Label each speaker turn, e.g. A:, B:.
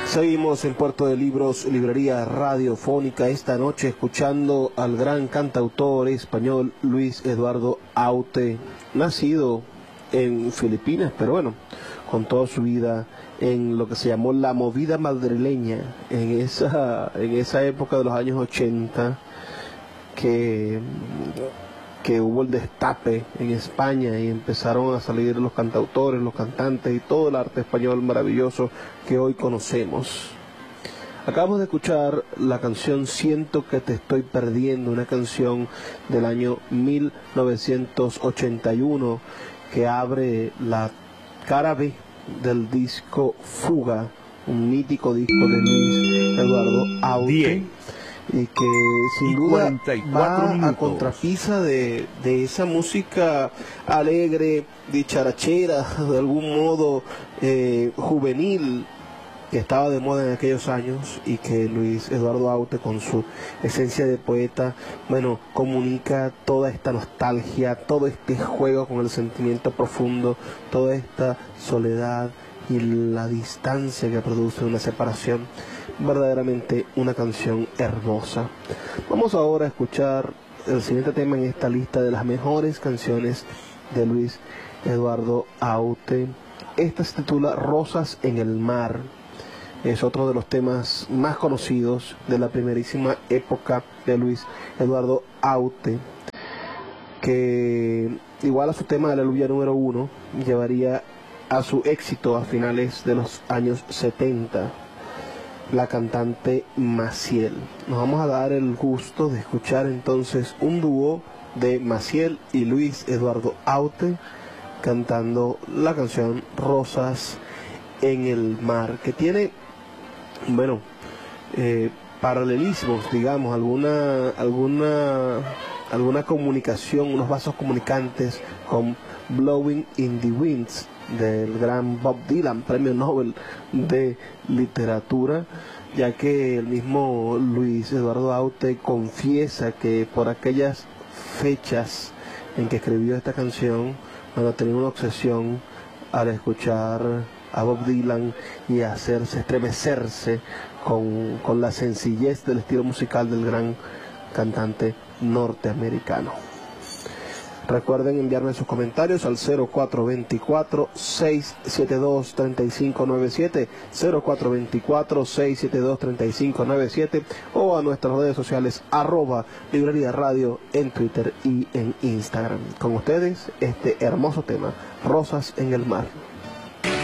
A: Seguimos en Puerto de Libros, librería radiofónica, esta noche escuchando al gran cantautor español Luis Eduardo Aute, nacido en Filipinas, pero bueno, con toda su vida en lo que se llamó la movida madrileña, en esa época de los años 80, que hubo el destape en España y empezaron a salir los cantautores, los cantantes y todo el arte español maravilloso que hoy conocemos. Acabamos de escuchar la canción Siento que te estoy perdiendo, una canción del año 1981 que abre la cara B del disco Fuga, un mítico disco de Luis Eduardo Aute.
B: Bien.
A: Y que sin duda va
B: minutos.
A: a contrapisa de esa música alegre, dicharachera, de algún modo juvenil, que estaba de moda en aquellos años, y que Luis Eduardo Aute, con su esencia de poeta, bueno, comunica toda esta nostalgia, todo este juego con el sentimiento profundo, toda esta soledad y la distancia que produce una separación. Verdaderamente una canción hermosa. Vamos ahora a escuchar el siguiente tema en esta lista de las mejores canciones de Luis Eduardo Aute. Esta se titula Rosas en el Mar. Es otro de los temas más conocidos de la primerísima época de Luis Eduardo Aute, que igual a su tema Aleluya número 1 llevaría a su éxito a finales de los años 70. La cantante Maciel. Nos vamos a dar el gusto de escuchar entonces un dúo de Maciel y Luis Eduardo Aute cantando la canción Rosas en el Mar, que tiene, bueno, paralelismos, digamos, alguna comunicación, unos vasos comunicantes con Blowing in the Winds del gran Bob Dylan, premio Nobel de literatura, ya que el mismo Luis Eduardo Aute confiesa que por aquellas fechas en que escribió esta canción, bueno, tenía una obsesión al escuchar a Bob Dylan y hacerse estremecerse con la sencillez del estilo musical del gran cantante norteamericano. Recuerden enviarme sus comentarios al 0424-672-3597, 0424-672-3597 o a nuestras redes sociales @librería radio en Twitter y en Instagram. Con ustedes este hermoso tema, Rosas en el Mar.